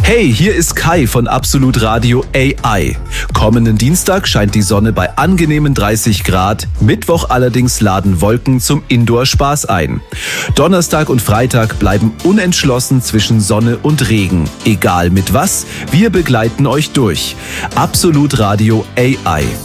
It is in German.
Hey, hier ist Kai von Absolut Radio AI. Kommenden Dienstag scheint die Sonne bei angenehmen 30 Grad. Mittwoch allerdings laden Wolken zum Indoor-Spaß ein. Donnerstag und Freitag bleiben unentschlossen zwischen Sonne und Regen. Egal mit was, wir begleiten euch durch. Absolut Radio AI.